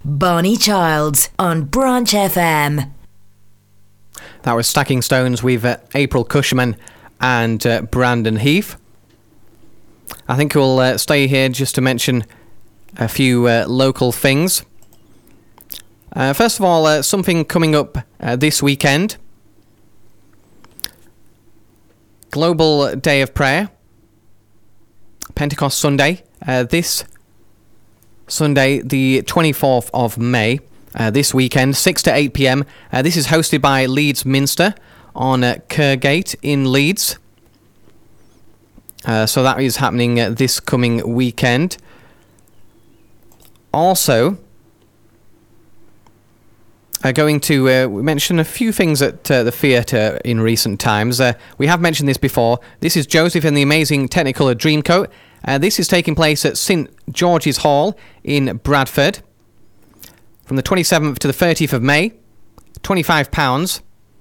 Barney Childs on Branch FM. That was Stacking Stones with April Cushman and Brandon Heath. I think we'll stay here just to mention a few local things. First of all, something coming up this weekend. Global Day of Prayer, Pentecost Sunday, this Sunday, the 24th of May, this weekend, 6 to 8 p.m. This is hosted by Leeds Minster on Kergate in Leeds. So that is happening this coming weekend. Also, going to mention a few things at the theatre in recent times. We have mentioned this before. This is Joseph and the Amazing Technicolor Dreamcoat. This is taking place at St George's Hall in Bradford from the 27th to the 30th of May. £25.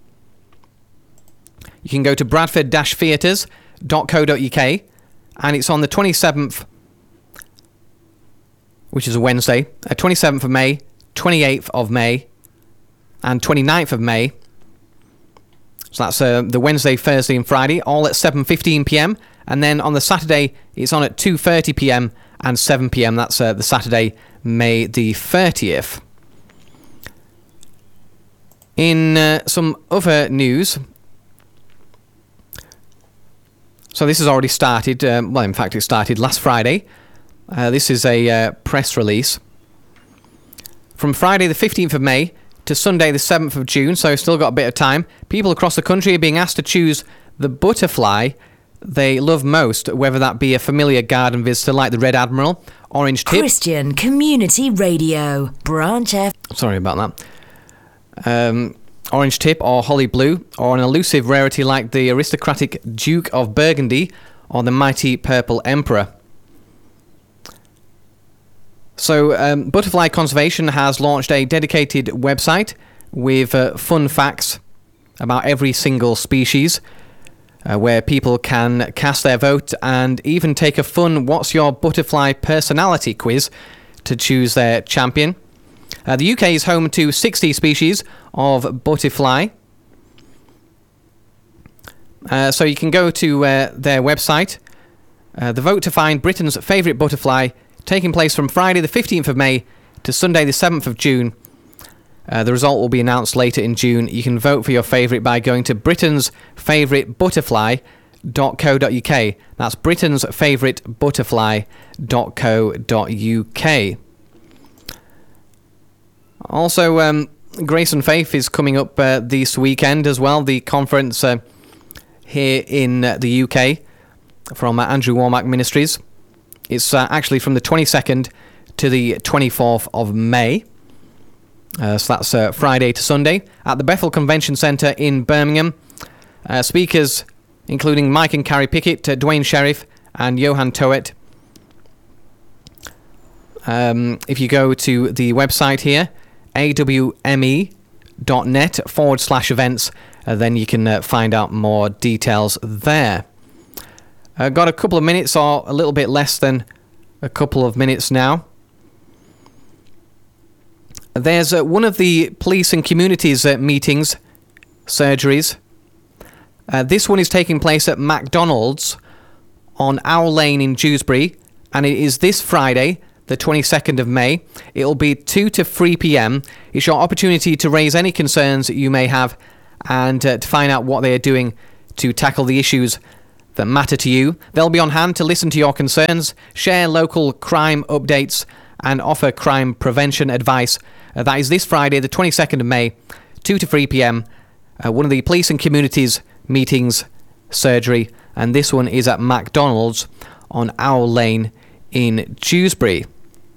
You can go to bradford-theatres.co.uk, and it's on the 27th, which is a Wednesday, 27th of May, 28th of May, and 29th of May. So that's the Wednesday, Thursday and Friday, all at 7:15 p.m. And then on the Saturday, it's on at 2:30 p.m. and 7 p.m. That's the Saturday, May the 30th. In some other news, so this has already started. Well, in fact, it started last Friday. This is a press release. From Friday the 15th of May to Sunday the 7th of June, so still got a bit of time, people across the country are being asked to choose the butterfly they love most, whether that be a familiar garden visitor like the Red Admiral, Orange Tip... Christian Community Radio, Branch F... Sorry about that. Orange Tip or Holly Blue, or an elusive rarity like the aristocratic Duke of Burgundy or the mighty Purple Emperor. So, Butterfly Conservation has launched a dedicated website with fun facts about every single species, where people can cast their vote and even take a fun What's Your Butterfly Personality quiz to choose their champion. The UK is home to 60 species of butterfly. So you can go to their website. The vote to find Britain's favourite butterfly, taking place from Friday the 15th of May to Sunday the 7th of June. The result will be announced later in June. You can vote for your favourite by going to britain'sfavouriteButterfly.co.uk. That's britain'sfavouriteButterfly.co.uk. Also, Grace and Faith is coming up this weekend as well. The conference here in the UK from Andrew Womack Ministries. It's actually from the 22nd to the 24th of May. So that's Friday to Sunday at the Bethel Convention Centre in Birmingham. Speakers including Mike and Carrie Pickett, Dwayne Sheriff and Johan Toet. If you go to the website here, awme.net/events, then you can find out more details there. Got a couple of minutes, or a little bit less than a couple of minutes now. There's one of the police and communities meetings, surgeries. This one is taking place at McDonald's on Owl Lane in Dewsbury, and it is this Friday, the 22nd of May. It'll be 2 to 3 p.m. It's your opportunity to raise any concerns that you may have and to find out what they are doing to tackle the issues that matter to you. They'll be on hand to listen to your concerns, share local crime updates, and offer crime prevention advice. That is this Friday, the 22nd of May, 2 to 3 p.m. One of the police and communities meetings, surgery, and this one is at McDonald's on Owl Lane in Dewsbury.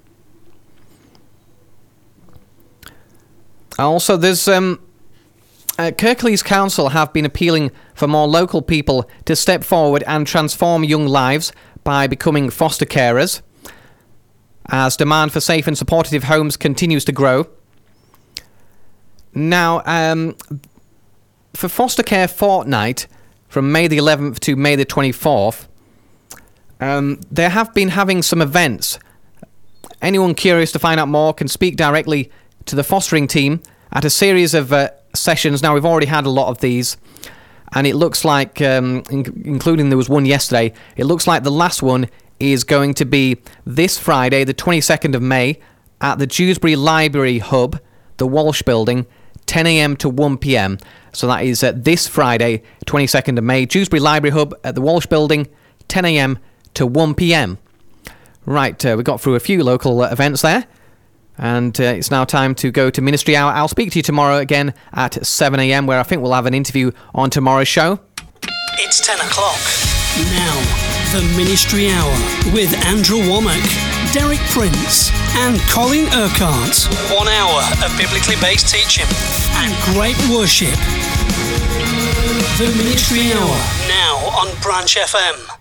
Also, there's Kirklees Council have been appealing for more local people to step forward and transform young lives by becoming foster carers, as demand for safe and supportive homes continues to grow. Now, for Foster Care Fortnight, from May the 11th to May the 24th, they have been having some events anyone curious to find out more can speak directly to the fostering team at a series of sessions. Now, we've already had a lot of these, and it looks like, including there was one yesterday, it looks like the last one is going to be this Friday, the 22nd of May, at the Dewsbury Library Hub, the Walsh Building, 10 a.m. to 1 p.m. So that is this Friday, 22nd of May, Dewsbury Library Hub at the Walsh Building, 10 a.m. to 1 p.m. Right, we got through a few local events there. And it's now time to go to Ministry Hour. I'll speak to you tomorrow again at 7 a.m, where I think we'll have an interview on tomorrow's show. It's 10 o'clock. Now, the Ministry Hour with Andrew Womack, Derek Prince and Colin Urquhart. 1 hour of biblically based teaching and great worship. The Ministry Hour, now on Branch FM.